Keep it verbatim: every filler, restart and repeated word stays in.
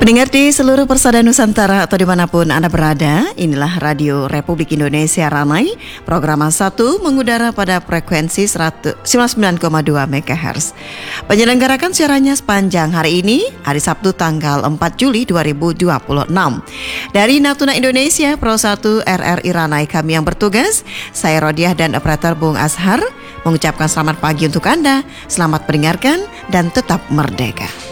Pendengar di seluruh persada Nusantara atau dimanapun Anda berada, inilah Radio Republik Indonesia Ramai, program satu mengudara pada frekuensi sembilan puluh sembilan koma dua megahertz. Penyelenggarakan siarannya sepanjang hari ini, hari Sabtu tanggal empat Juli dua ribu dua puluh enam. Dari Natuna Indonesia, Pro satu R R I Ranai kami yang bertugas, saya Rodiah dan operator Bung Ashar, mengucapkan selamat pagi untuk Anda, selamat mendengarkan dan tetap merdeka.